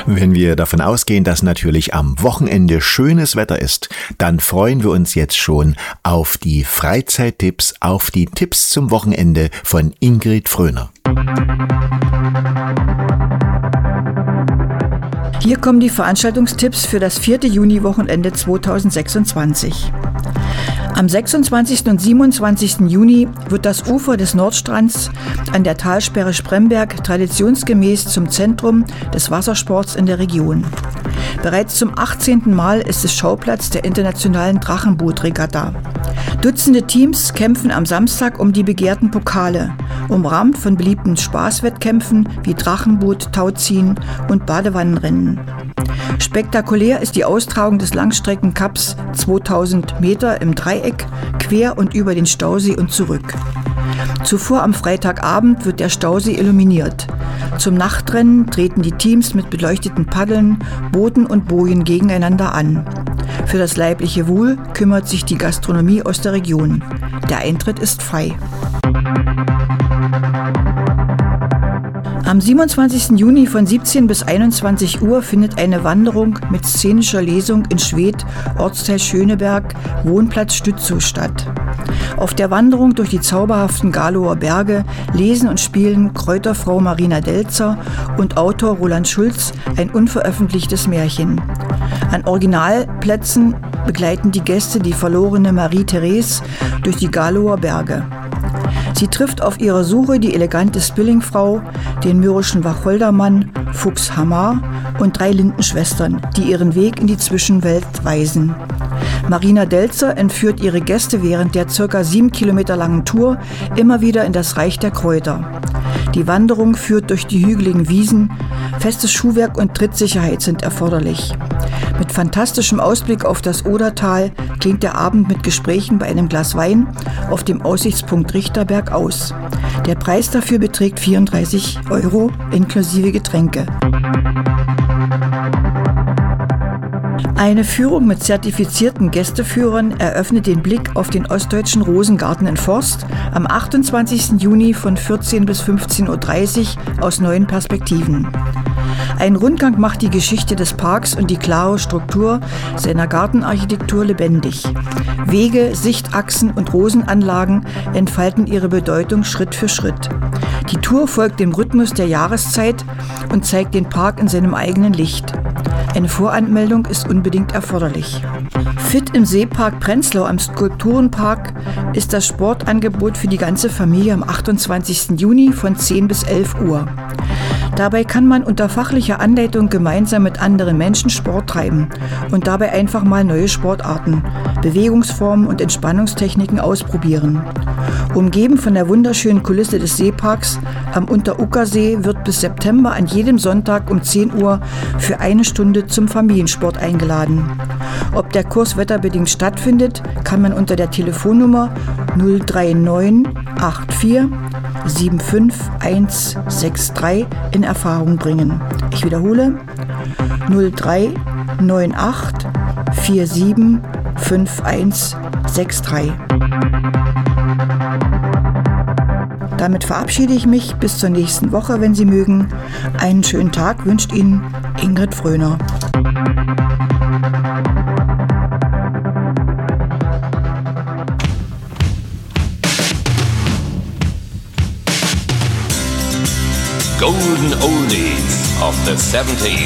Wenn wir davon ausgehen, dass natürlich am Wochenende schönes Wetter ist, dann freuen wir uns jetzt schon auf die Freizeittipps, auf die Tipps zum Wochenende von Ingrid Fröner. Hier kommen die Veranstaltungstipps für das 4. Juni-Wochenende 2026. Am 26. und 27. Juni wird das Ufer des Nordstrands an der Talsperre Spremberg traditionsgemäß zum Zentrum des Wassersports in der Region. Bereits zum 18. Mal ist es Schauplatz der internationalen Drachenbootregatta. Dutzende Teams kämpfen am Samstag um die begehrten Pokale, umrahmt von beliebten Spaßwettkämpfen wie Drachenboot, Tauziehen und Badewannenrennen. Spektakulär ist die Austragung des Langstreckencups 2000 Meter im Dreieck, quer und über den Stausee und zurück. Zuvor am Freitagabend wird der Stausee illuminiert. Zum Nachtrennen treten die Teams mit beleuchteten Paddeln, Booten und Bojen gegeneinander an. Für das leibliche Wohl kümmert sich die Gastronomie aus der Region. Der Eintritt ist frei. Am 27. Juni von 17 bis 21 Uhr findet eine Wanderung mit szenischer Lesung in Schwedt, Ortsteil Schöneberg, Wohnplatz Stützow statt. Auf der Wanderung durch die zauberhaften Galower Berge lesen und spielen Kräuterfrau Marina Delzer und Autor Roland Schulz ein unveröffentlichtes Märchen. An Originalplätzen begleiten die Gäste die verlorene Marie-Therese durch die Galower Berge. Sie trifft auf ihrer Suche die elegante Spillingfrau, den mürrischen Wacholdermann, Fuchs Hamar und 3 Lindenschwestern, die ihren Weg in die Zwischenwelt weisen. Marina Delzer entführt ihre Gäste während der ca. 7 Kilometer langen Tour immer wieder in das Reich der Kräuter. Die Wanderung führt durch die hügeligen Wiesen, festes Schuhwerk und Trittsicherheit sind erforderlich. Mit fantastischem Ausblick auf das Odertal klingt der Abend mit Gesprächen bei einem Glas Wein auf dem Aussichtspunkt Richterberg aus. Der Preis dafür beträgt 34 € inklusive Getränke. Eine Führung mit zertifizierten Gästeführern eröffnet den Blick auf den ostdeutschen Rosengarten in Forst am 28. Juni von 14 bis 15:30 Uhr aus neuen Perspektiven. Ein Rundgang macht die Geschichte des Parks und die klare Struktur seiner Gartenarchitektur lebendig. Wege, Sichtachsen und Rosenanlagen entfalten ihre Bedeutung Schritt für Schritt. Die Tour folgt dem Rhythmus der Jahreszeit und zeigt den Park in seinem eigenen Licht. Eine Voranmeldung ist unbedingt erforderlich. Fit im Seepark Prenzlau am Skulpturenpark ist das Sportangebot für die ganze Familie am 28. Juni von 10 bis 11 Uhr. Dabei kann man unter fachlicher Anleitung gemeinsam mit anderen Menschen Sport treiben und dabei einfach mal neue Sportarten, Bewegungsformen und Entspannungstechniken ausprobieren. Umgeben von der wunderschönen Kulisse des Seeparks am Unteruckersee wird bis September an jedem Sonntag um 10 Uhr für 1 Stunde zum Familiensport eingeladen. Ob der Kurs wetterbedingt stattfindet, kann man unter der Telefonnummer 03984 75163 in Erfahrung bringen. Ich wiederhole 0398 475163. Damit verabschiede ich mich bis zur nächsten Woche, wenn Sie mögen. Einen schönen Tag wünscht Ihnen Ingrid Fröner. Golden Oldies of the 70s